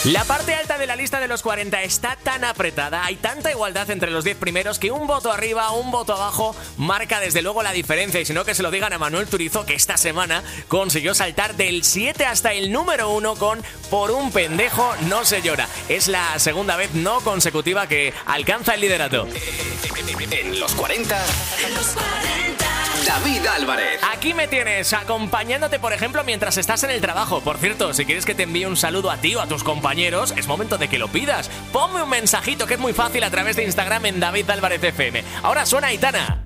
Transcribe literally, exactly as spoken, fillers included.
La parte alta de la lista de los cuarenta está tan apretada, hay tanta igualdad entre los diez primeros que un voto arriba, un voto abajo marca desde luego la diferencia. Y si no, que se lo digan a Manuel Turizo, que esta semana consiguió saltar del siete hasta el número uno con Por un pendejo no se llora. Es la segunda vez no consecutiva que alcanza el liderato. En los cuarenta, David Álvarez. Aquí me tienes, acompañándote, por ejemplo, mientras estás en el trabajo. Por cierto, si quieres que te envíe un saludo a ti o a tus compañeros, es momento de que lo pidas. Ponme un mensajito, que es muy fácil, a través de Instagram en David Álvarez F M. Ahora suena Aitana.